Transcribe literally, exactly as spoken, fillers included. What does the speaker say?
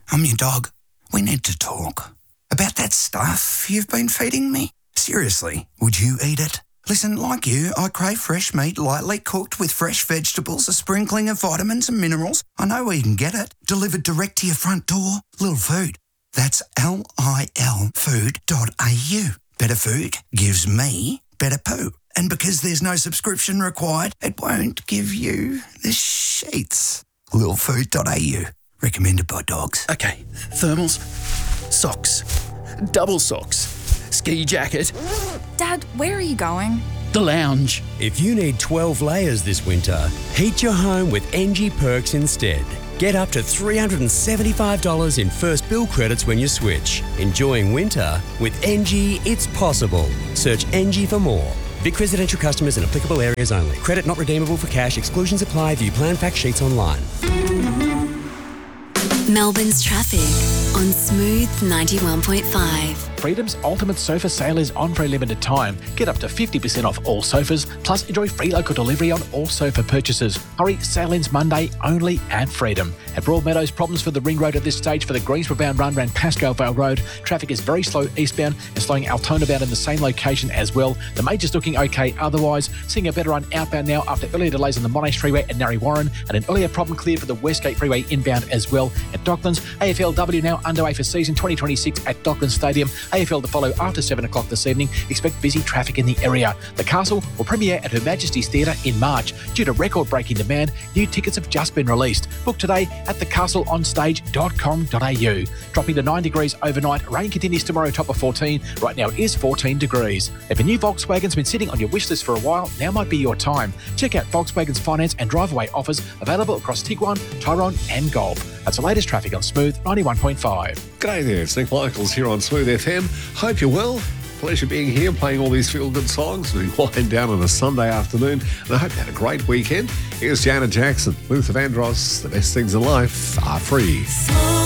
I'm your dog. We need to talk. About that stuff you've been feeding me? Seriously, would you eat it? Listen, like you, I crave fresh meat lightly cooked with fresh vegetables, a sprinkling of vitamins and minerals. I know where you can get it. Delivered direct to your front door. Lil Food. That's L I L food dot A U. Better food gives me better poo. And because there's no subscription required, it won't give you the sheets. lil food dot A U. Recommended by dogs. Okay, thermals, socks, double socks, ski jacket. Dad, where are you going? The lounge. If you need twelve layers this winter, heat your home with N G Perks instead. Get up to three hundred seventy-five dollars in first bill credits when you switch. Enjoying winter with N G, it's possible. Search N G for more. Vic Residential customers in applicable areas only. Credit not redeemable for cash. Exclusions apply. View plan fact sheets online. Melbourne's traffic on Smooth ninety-one point five. Freedom's ultimate sofa sale is on for a limited time. Get up to fifty percent off all sofas, plus enjoy free local delivery on all sofa purchases. Hurry, sale ends Monday only at Freedom. At Broadmeadows, problems for the ring road at this stage for the Greensboro bound run around Pascoe Vale Road. Traffic is very slow eastbound and slowing Altona bound in the same location as well. The major's looking okay otherwise. Seeing a better run outbound now after earlier delays on the Monash Freeway at Narre Warren, and an earlier problem cleared for the Westgate Freeway inbound as well. At Docklands, A F L W now underway for season twenty twenty-six at Docklands Stadium. A F L to follow after seven o'clock this evening. Expect busy traffic in the area. The Castle will premiere at Her Majesty's Theatre in March. Due to record-breaking demand, new tickets have just been released. Book today at the castle on stage dot com dot a u. Dropping to nine degrees overnight. Rain continues tomorrow, top of fourteen. Right now it is fourteen degrees. If a new Volkswagen's been sitting on your wish list for a while, now might be your time. Check out Volkswagen's finance and drive-away offers available across Tiguan, Tyrone and Golf. That's the latest traffic on Smooth ninety-one point five. G'day there, it's Nick Michaels here on Smooth F M. Hope you're well. Pleasure being here, playing all these feel-good songs. We wind down on a Sunday afternoon, and I hope you had a great weekend. Here's Janet Jackson, Luther Vandross. The best things in life are free.